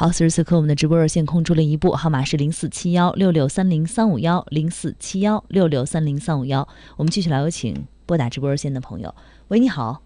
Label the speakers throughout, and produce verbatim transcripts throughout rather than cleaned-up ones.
Speaker 1: 好，此时此刻我们的直播热线空出了一部，号码是零四七幺六六三零三五幺零四七幺六六三零三五幺。我们继续来有请拨打直播热线的朋友。喂，你好。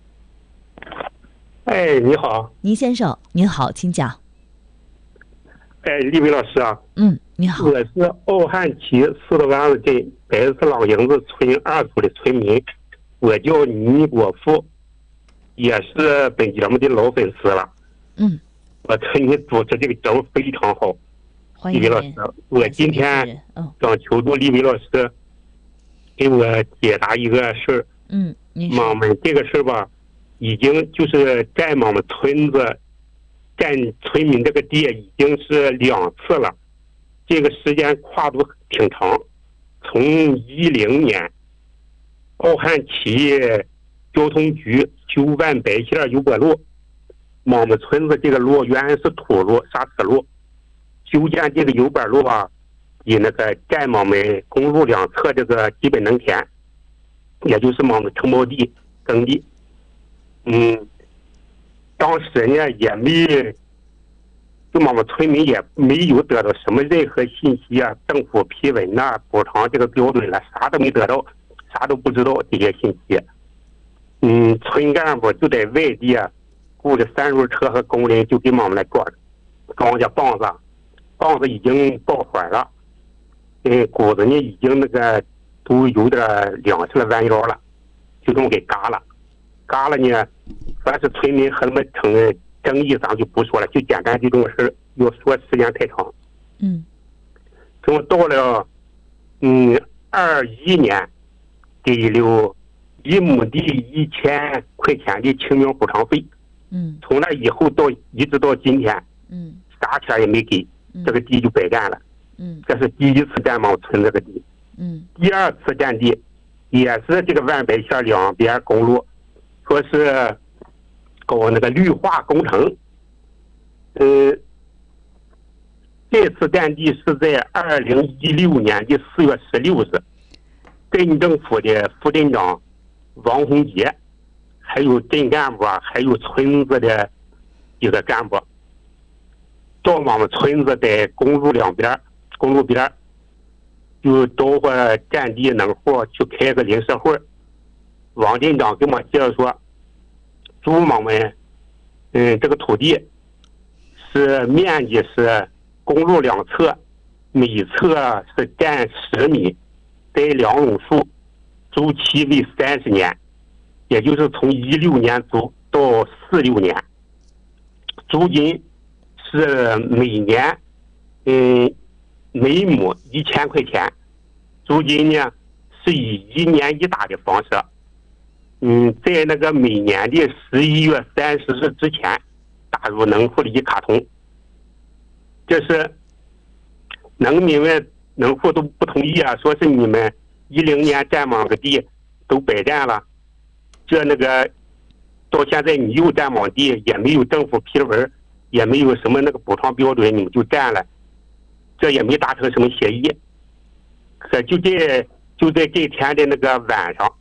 Speaker 2: 哎，你好，
Speaker 1: 倪先生，您好，请讲。
Speaker 2: 哎，李伟老师啊，
Speaker 1: 嗯，你好，
Speaker 2: 我是敖汉旗四道湾子镇白石老营子村二组的村民，我叫倪国富，也是本节目的老粉丝了。
Speaker 1: 嗯，
Speaker 2: 我看你主持这个节目非常好，
Speaker 1: 欢迎
Speaker 2: 李伟老师，我今天想求助李伟老师给我解答一个事儿。
Speaker 1: 嗯，
Speaker 2: 我们这个事儿吧，已经就是占我们村子占村民这个地已经是两次了，这个时间跨度挺长。从一零年，敖汉旗交通局修万白线油管路，我们村子这个路原来是土路砂石路，修建这个油管路啊，以那个占我们公路两侧这个基本农田，也就是我们承包地耕地。嗯，当时呢也没，就我们村民也没有得到什么任何信息啊，政府批文呐、啊、补偿这个标准了，啥都没得到，啥都不知道这些信息。嗯，村干部就在外地啊，雇着三轮车和工人就给我们来搞庄稼棒子，棒子已经爆火了，嗯，谷子呢已经那个都有点两下了弯腰了，就这么给嘎了。嘎了呢，凡是村民和他们成争议咱就不说了，就简单就这个事儿，要说时间太长。
Speaker 1: 嗯，
Speaker 2: 等到了嗯二一年，给了一亩地一千块钱的青苗补偿费。
Speaker 1: 嗯，
Speaker 2: 从那以后到一直到今天，
Speaker 1: 嗯，
Speaker 2: 啥钱也没给，这个地就白占了。
Speaker 1: 嗯，
Speaker 2: 这是第一次占我们村这个地。
Speaker 1: 嗯，
Speaker 2: 第二次占地也是这个万白线两边公路，说是搞那个绿化工程。嗯，这次占地是在二零一六年的四月十六日，镇政府的副镇长王洪杰，还有镇干部啊，还有村子的几个干部，到我们村子在公路两边、公路边，就招呼占地农户去开个临时会。王镇长跟我介绍说，租我们嗯这个土地是面积是公路两侧，每侧是占十米，栽两垄树，租期为三十年，也就是从一六年租到四六年，租金是每年嗯每亩一千块钱，租金呢是以一年一打的方式，嗯，在那个每年的十一月三十日之前打入农户的一卡通。这是农民们农户都不同意啊，说是你们一零年占网个地都白占了，这那个到现在你又占网地，也没有政府批文，也没有什么那个补偿标准，你们就占了，这也没达成什么协议。可就在就在这天的那个晚上，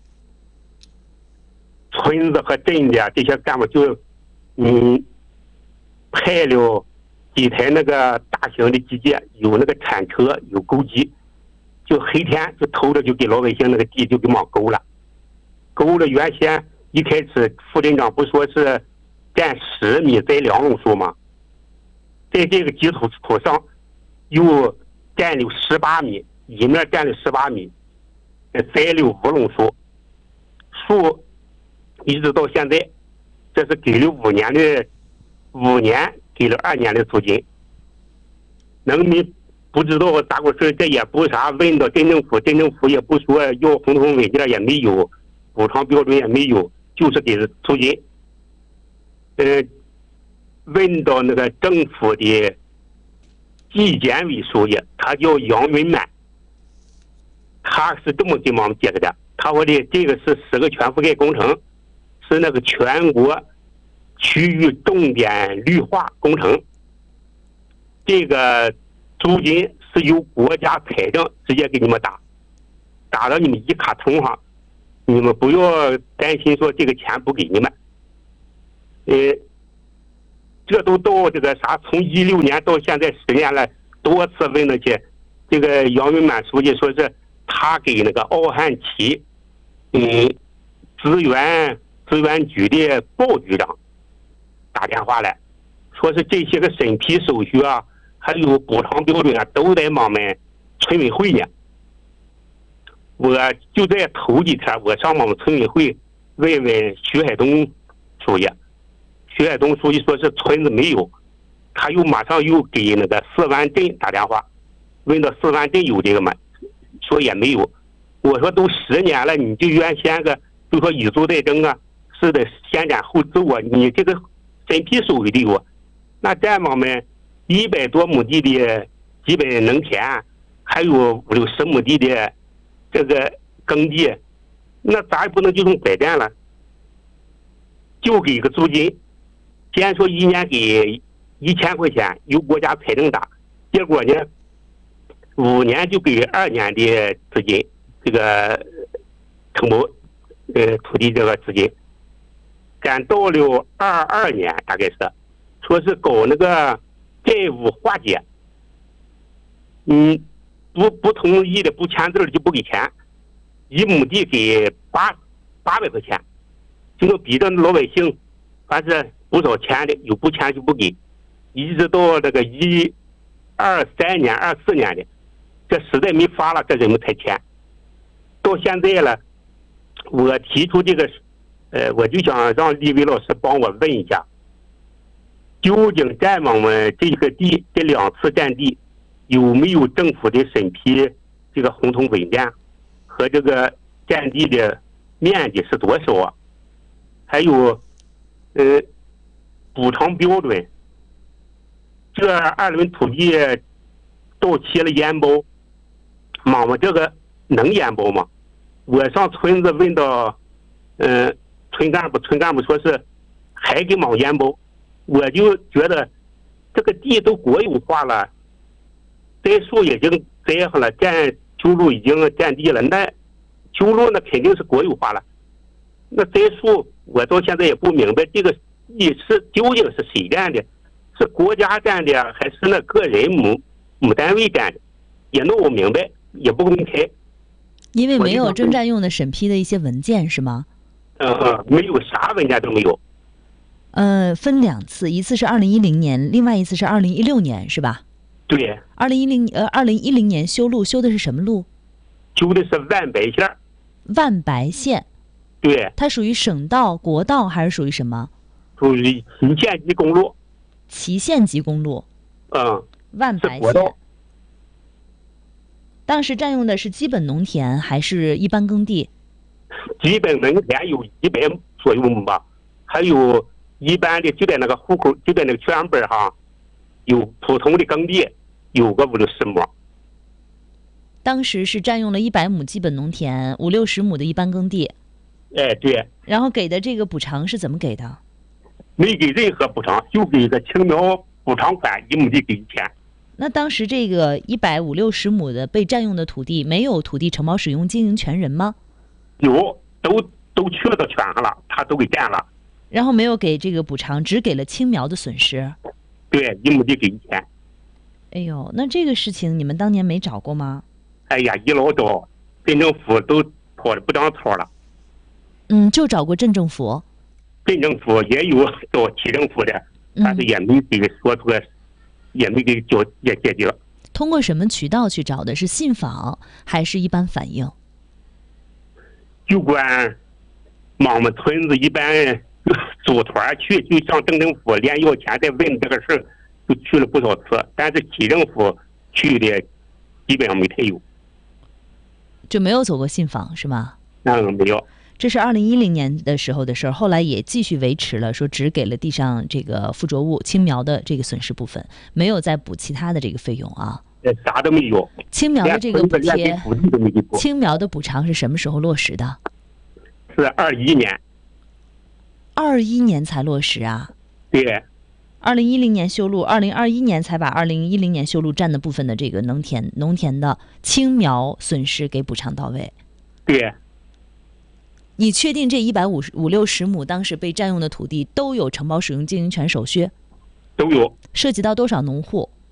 Speaker 2: 村子和镇的这些干部就嗯派了几台那个大型的机械，有那个铲车，有钩机，就黑天就偷着就给老百姓那个地就给往勾了，勾了。原先一开始副镇长不说是占十米栽两垄树吗？在这个基础土上又占了十八米，一面占了十八米，栽了五垄树，树一直到现在，这是给了五年的五年。给了二年的租金，农民不知道咋回事，这也不啥问到镇政府，镇政府也不说要红头文件，也没有补偿标准，也没有，就是给租金。呃，问到那个政府的纪检委书记，他叫杨云满，他是这么给我们解释的，他说的这个是十个全覆盖工程，是那个全国区域重点绿化工程，这个租金是由国家财政直接给你们打，打到你们一卡通上，你们不要担心说这个钱不给你们。呃， 这都到这个啥，从一六年到现在十年了，多次问那些这个杨云满书记说是他给那个奥汉旗，嗯，资源资源局的鲍局长打电话来，说是这些个审批手续啊，还有补偿标准啊，都在我们村委会呢。我就在头几天，我上我们村委会问问徐海东书记，徐海东书记说是村子没有，他又马上又给那个四湾镇打电话，问到四湾镇有这个吗？说也没有。我说都十年了，你就原先个就说以租代征啊，是得先斩后奏啊，你这个审批手续得有。那在我们一百多亩地的基本农田，还有五六十亩地的这个耕地，那咱也不能就用白干了，就给个租金，先说一年给一千块钱，由国家财政打，结果呢，五年就给二年的资金，这个承包呃土地这个资金，赶到了二二年，大概是说是搞那个债务化解，嗯，不不同意的不签字的就不给钱，一亩地给八八百块钱，就能逼着老百姓，反正不少钱的，有不签就不给，一直到这个一二三年、二四年的，这实在没法了，这人们才签。到现在了，我提出这个，呃，我就想让李伟老师帮我问一下，究竟在我们这个地这两次占地，有没有政府的审批这个红通文件，和这个占地的面积是多少啊？还有，呃，补偿标准，这二轮土地到期了延包，我们这个能延包吗？我上村子问到，嗯、呃，村干部，村干部说是还给往延包，我就觉得这个地都国有化了，栽树已经栽上了，占修路已经占地了，那修路那肯定是国有化了，那栽树我到现在也不明白这个地是究竟是谁占的，是国家占的还是那个人母母单位占的，也弄不明白，也不公开。
Speaker 1: 因为没有征占用的审批的一些文件是吗？
Speaker 2: 嗯嗯，没有啥文件都没有。
Speaker 1: 呃，分两次，一次是二零一零年，另外一次是二零一六年，是吧？
Speaker 2: 对。
Speaker 1: 二零一零呃，二零一零年修路修的是什么路？
Speaker 2: 修的是万白线。
Speaker 1: 万白线。
Speaker 2: 对。
Speaker 1: 它属于省道、国道还是属于什么？
Speaker 2: 属于旗县级公路。
Speaker 1: 旗县级公路。
Speaker 2: 嗯。
Speaker 1: 万白线。当时占用的是基本农田还是一般耕地？
Speaker 2: 基本农田有一百左右吧，还有一般的就在那个户口，就在那个缺氧本上，有普通的耕地，有个五六十亩。
Speaker 1: 当时是占用了一百亩基本农田，五六十亩的一般耕地。
Speaker 2: 哎，对。
Speaker 1: 然后给的这个补偿是怎么给的？
Speaker 2: 没给任何补偿，就给个青苗补偿款，一亩地给一千。
Speaker 1: 那当时这个一百五六十亩的被占用的土地，没有土地承包使用经营权人吗？
Speaker 2: 有，都都去了到权上了，他都给占了。
Speaker 1: 然后没有给这个补偿，只给了青苗的损失。
Speaker 2: 对，一亩地给一千。
Speaker 1: 哎呦，那这个事情你们当年没找过吗？
Speaker 2: 哎呀，一老找，镇政府都跑的不当草了。
Speaker 1: 嗯，就找过镇政府。
Speaker 2: 镇政府也有找区政府的，但是也没给说出来。嗯，也没给交也解决。
Speaker 1: 通过什么渠道去找的？是信访还是一般反映？
Speaker 2: 就管我们村子一般组团去，就上镇政府连要钱，再问这个事儿，就去了不少次。但是区政府去的基本上没太有，
Speaker 1: 就没有走过信访是吗？
Speaker 2: 嗯，没有。
Speaker 1: 这是二零一零年的时候的事儿，后来也继续维持了，说只给了地上这个附着物青苗的这个损失部分，没有再补其他的这个费用啊。
Speaker 2: 啥都没有。
Speaker 1: 青苗的这个补贴，青苗的补偿是什么时候落实的？
Speaker 2: 是二一年。
Speaker 1: 二一年才落实啊？
Speaker 2: 对。
Speaker 1: 二零一零年修路，二零二一年才把二零一零年修路占的部分的这个农田农田的青苗损失给补偿到位。
Speaker 2: 对。
Speaker 1: 你确定这一百五十五六十亩当时被占用的土地都有承包使用经营权手续？
Speaker 2: 都有。
Speaker 1: 涉及到多少农户？